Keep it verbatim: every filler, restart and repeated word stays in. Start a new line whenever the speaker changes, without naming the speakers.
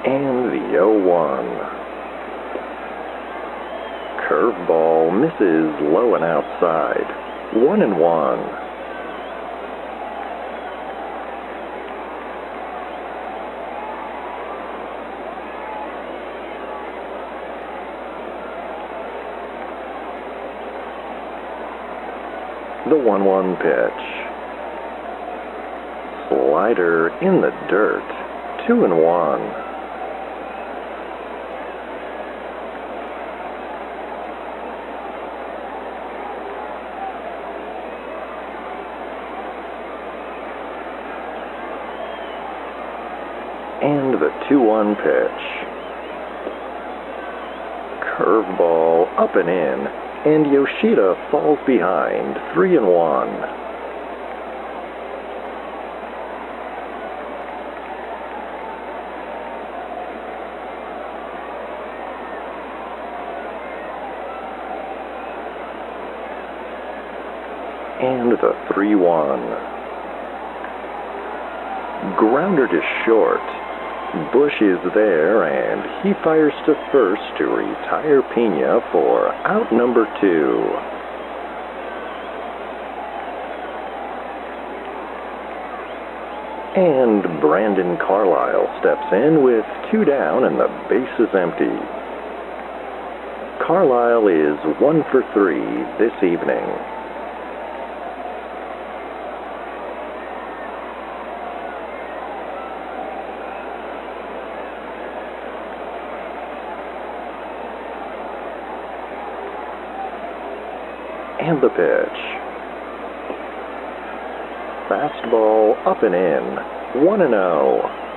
And the oh one. Curveball misses low and outside. One and one. The one one pitch. Slider in the dirt. Two and one. And the two one pitch. Curveball up and in, and Yoshida falls behind, three and one. And the three one. Grounder to short. Bush is there, and he fires to first to retire Pena for out number two. And Brandon Carlisle steps in with two down and the base is empty. Carlisle is one for three this evening. And the pitch. Fastball up and in. one and oh.